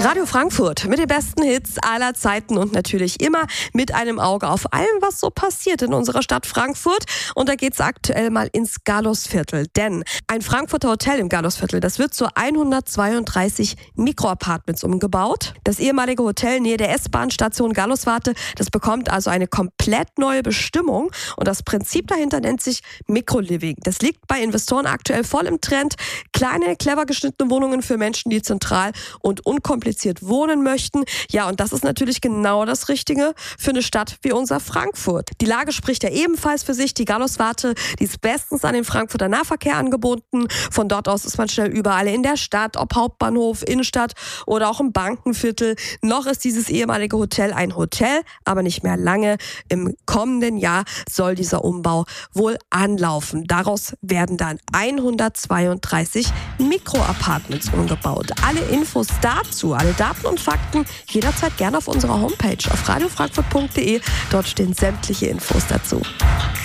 Radio Frankfurt mit den besten Hits aller Zeiten und natürlich immer mit einem Auge auf allem, was so passiert in unserer Stadt Frankfurt. Und da geht's aktuell mal ins Gallusviertel. Denn ein Frankfurter Hotel im Gallusviertel, das wird zu 132 Mikroapartments umgebaut. Das ehemalige Hotel nähe der S-Bahn-Station Galluswarte, das bekommt also eine komplett neue Bestimmung. Und das Prinzip dahinter nennt sich Mikroliving. Das liegt bei Investoren aktuell voll im Trend. Kleine, clever geschnittene Wohnungen für Menschen, die zentral und unkompliziert wohnen möchten. Ja, und das ist natürlich genau das Richtige für eine Stadt wie unser Frankfurt. Die Lage spricht ja ebenfalls für sich. Die Galluswarte, die ist bestens an den Frankfurter Nahverkehr angebunden. Von dort aus ist man schnell überall in der Stadt, ob Hauptbahnhof, Innenstadt oder auch im Bankenviertel. Noch ist dieses ehemalige Hotel ein Hotel, aber nicht mehr lange. Im kommenden Jahr soll dieser Umbau wohl anlaufen. Daraus werden dann 132 Mikroapartments umgebaut. Alle Infos dazu, alle Daten und Fakten jederzeit gerne auf unserer Homepage auf radiofrankfurt.de. Dort stehen sämtliche Infos dazu.